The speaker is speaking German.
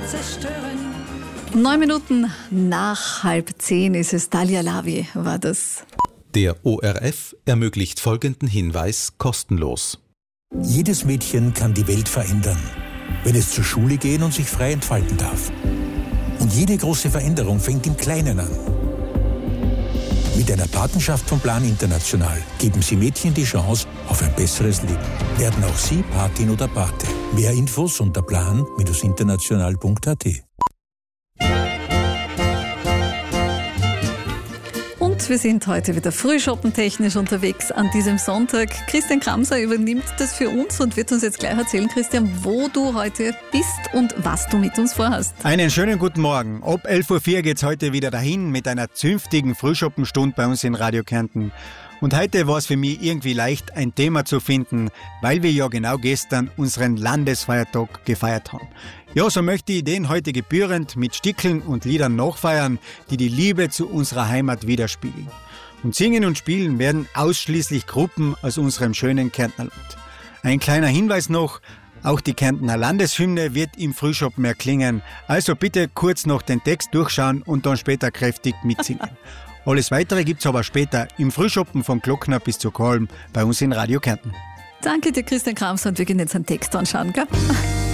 zerstören. 9 Minuten nach 9:30 ist es. Dalia Lavi war das. Der ORF ermöglicht folgenden Hinweis kostenlos. Jedes Mädchen kann die Welt verändern, wenn es zur Schule gehen und sich frei entfalten darf. Und jede große Veränderung fängt im Kleinen an. Mit einer Patenschaft von Plan International geben Sie Mädchen die Chance auf ein besseres Leben. Werden auch Sie Patin oder Pate. Mehr Infos unter plan-international.at. Und wir sind heute wieder frühschoppentechnisch unterwegs an diesem Sonntag. Christian Kramser übernimmt das für uns und wird uns jetzt gleich erzählen, Christian, wo du heute bist und was du mit uns vorhast. Einen schönen guten Morgen. Ab 11:04 Uhr geht's heute wieder dahin mit einer zünftigen Frühschoppenstunde bei uns in Radio Kärnten. Und heute war es für mich irgendwie leicht, ein Thema zu finden, weil wir ja genau gestern unseren Landesfeiertag gefeiert haben. Ja, so möchte ich den heute gebührend mit Stickeln und Liedern nachfeiern, die die Liebe zu unserer Heimat widerspiegeln. Und singen und spielen werden ausschließlich Gruppen aus unserem schönen Kärntnerland. Ein kleiner Hinweis noch, auch die Kärntner Landeshymne wird im Frühschoppen erklingen, also bitte kurz noch den Text durchschauen und dann später kräftig mitsingen. Alles Weitere gibt's aber später im Frühschoppen von Glockner bis zu Kolm bei uns in Radio Kärnten. Danke dir, Christian Kramser, und wir gehen jetzt einen Text anschauen, gell?